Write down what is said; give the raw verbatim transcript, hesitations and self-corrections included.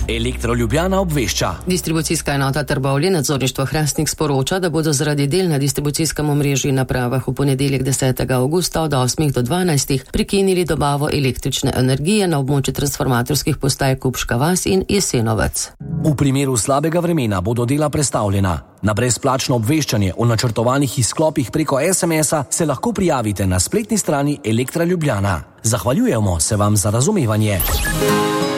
Elektro Ljubljana obvešča. Distribucijska enota Trbovlje, nadzorništvo Hrastnik sporoča, da bodo zaradi del na distribucijskem omrežju in napravah v ponedeljek desetega avgusta od osmih do dvanajstih prekinili dobavo električne energije na območju transformatorskih postaj Kupška vas in Jesenovec. V primeru slabega vremena bodo dela prestavljena. Na brezplačno obveščanje o načrtovanih izklopih preko es em es-a se lahko prijavite na spletni strani Elektra Ljubljana. Zahvaljujemo se vam za razumevanje.